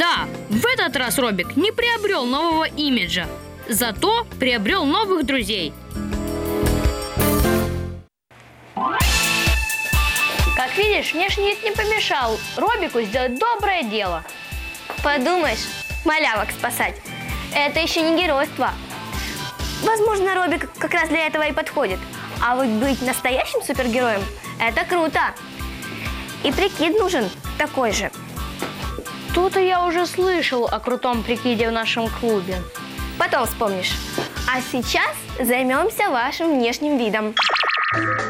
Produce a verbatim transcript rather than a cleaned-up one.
Да, в этот раз Робик не приобрел нового имиджа, зато приобрел новых друзей. Как видишь, внешний вид не помешал Робику сделать доброе дело. Подумаешь, малявок спасать. Это еще не геройство. Возможно, Робик как раз для этого и подходит. А вот быть настоящим супергероем – это круто. И прикид нужен такой же. Тут я уже слышал о крутом прикиде в нашем клубе. Потом вспомнишь. А сейчас займемся вашим внешним видом.